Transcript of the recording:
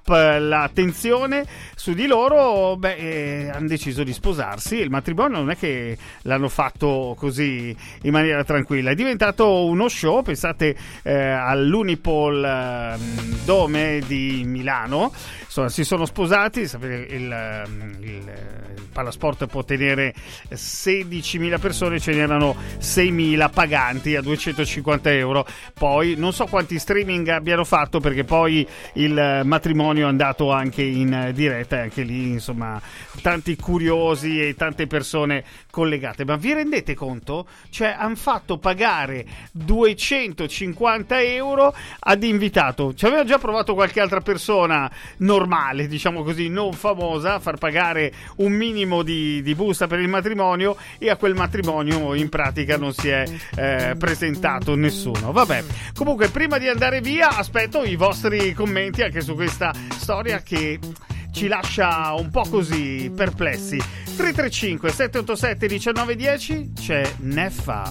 l'attenzione su di loro, hanno deciso di sposarsi. Il matrimonio non è che l'hanno fatto così in maniera tranquilla, è diventato uno show. Pensate all'Unipol Dome di Milano, insomma, si sono sposati. Sapete, il Palasport può tenere 16.000 persone, ce n'erano 6.000 paganti a 250 euro. Poi non so quanti streaming abbiano fatto, perché poi il matrimonio è andato anche in diretta, e anche lì insomma tanti curiosi e tante persone collegate. Ma vi rendete conto? Cioè, hanno fatto pagare 250 euro ad invitato. Ci aveva già provato qualche altra persona normale, diciamo così, non famosa, a far pagare un minimo di busta per il matrimonio, e a quel matrimonio in pratica non si è presentato nessuno. Vabbè, comunque, prima di andare via aspetto i vostri commenti anche su questa storia che ci lascia un po' così perplessi. 335 787 1910, c'è Neffa.